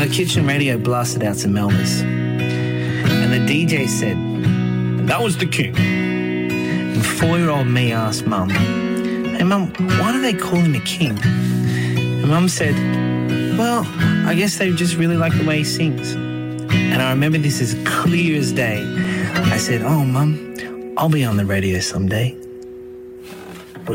the kitchen radio blasted out some Elvis. And the DJ said, "That was the king." And 4-year-old me asked Mum, "Hey, Mum, why do they call him a king?" And Mum said, "Well, I guess they just really like the way he sings." And I remember this as clear as day. I said, "Oh, Mum, I'll be on the radio someday."